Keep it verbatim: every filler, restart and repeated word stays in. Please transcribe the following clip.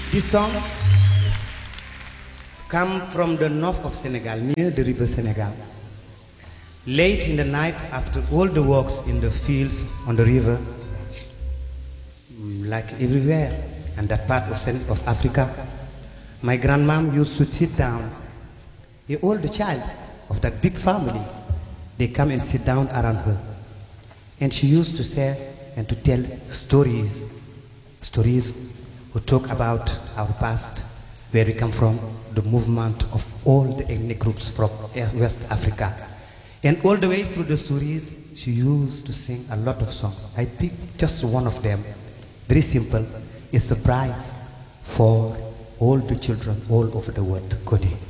This song come from the north of Senegal, near the river Senegal. Late in the night, after all the works in the fields on the river, like everywhere, and that part of, Sen of Africa, my grandmom used to sit down. A old child of that big family, they come and sit down around her. And she used to say and to tell stories, stories who talk about our past, where we come from, the movement of all the ethnic groups from West Africa. And all the way through the stories, she used to sing a lot of songs. I picked just one of them, very simple. It's a prize for all the children all over the world. Kone.